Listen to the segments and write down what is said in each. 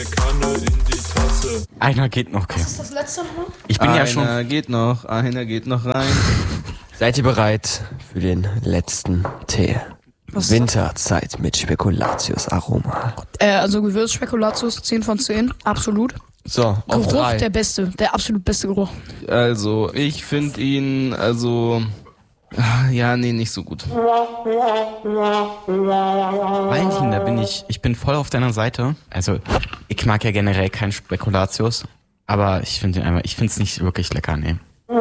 Kanne in die Tasse. Einer geht noch, okay. Was ist das letzte nochmal? Ich bin ja schon... Einer geht noch rein. Seid ihr bereit für den letzten Tee? Winterzeit mit Spekulatius-Aroma. Also Gewürzspekulatius, 10 von 10, absolut. So, auf Geruch 3. der absolut beste Geruch. Also, ich finde ihn, nicht so gut. Valentin, ich bin voll auf deiner Seite. Also, ich mag ja generell keinen Spekulatius, aber ich finde es nicht wirklich lecker, nee.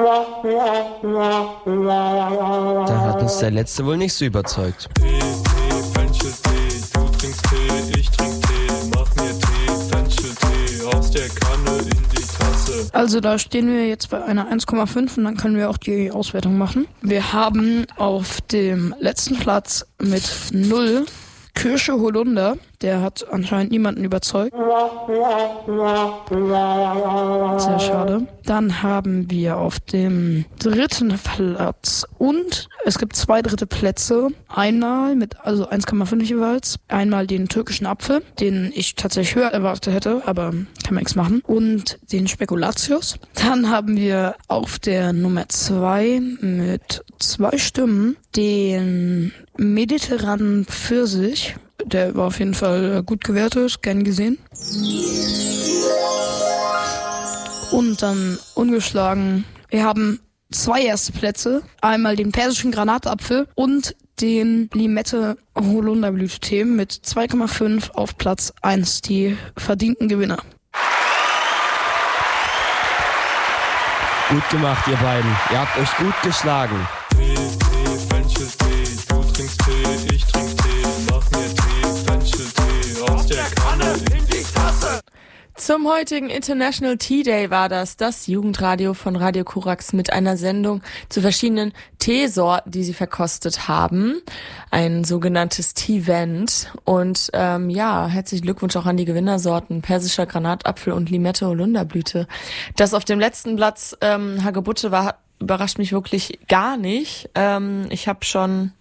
Da hat uns der letzte wohl nicht so überzeugt. Tee, Fencheltee, du trinkst Tee, ich trink Tee, mach mir Tee, Fencheltee, aus der Kanne in die Tasse. Also da stehen wir jetzt bei einer 1,5 und dann können wir auch die Auswertung machen. Wir haben auf dem letzten Platz mit 0 Kirsche Holunder. Der hat anscheinend niemanden überzeugt. Sehr schade. Dann haben wir auf dem 3. Platz und es gibt 2 dritte Plätze. Einmal mit 1,5 jeweils. Einmal den türkischen Apfel, den ich tatsächlich höher erwartet hätte, aber kann man nichts machen. Und den Spekulatius. Dann haben wir auf der Nummer 2 mit 2 Stimmen den mediterranen Pfirsich. Der war auf jeden Fall gut gewertet, gern gesehen. Und dann ungeschlagen. Wir haben 2 erste Plätze. Einmal den persischen Granatapfel und den Limette-Holunderblüte-Tee mit 2,5 auf Platz 1. Die verdienten Gewinner. Gut gemacht, ihr beiden. Ihr habt euch gut geschlagen. Tee, Fencheltee, du trinkst Tee, ich trink Tee, mach mir Tee, Fencheltee, aus der Kanne in die Tasse. Zum heutigen International Tea Day war das Jugendradio von Radio Korax mit einer Sendung zu verschiedenen Teesorten, die sie verkostet haben. Ein sogenanntes Tea-Vent. Und herzlichen Glückwunsch auch an die Gewinnersorten persischer Granatapfel und Limette Holunderblüte. Das auf dem letzten Platz Hagebutte war, überrascht mich wirklich gar nicht. Ich habe schon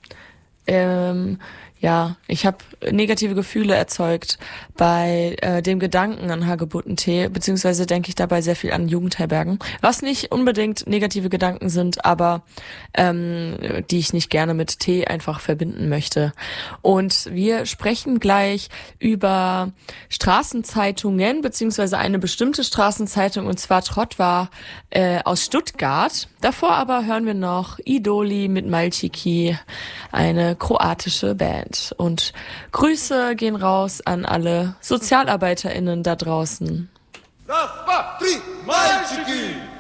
ich habe negative Gefühle erzeugt bei dem Gedanken an Hagebuttentee, beziehungsweise denke ich dabei sehr viel an Jugendherbergen, was nicht unbedingt negative Gedanken sind, aber die ich nicht gerne mit Tee einfach verbinden möchte. Und wir sprechen gleich über Straßenzeitungen, beziehungsweise eine bestimmte Straßenzeitung, und zwar Trotwa aus Stuttgart. Davor aber hören wir noch Idoli mit Malčiki, eine kroatische Band. Und Grüße gehen raus an alle SozialarbeiterInnen da draußen. Das war Malčiki!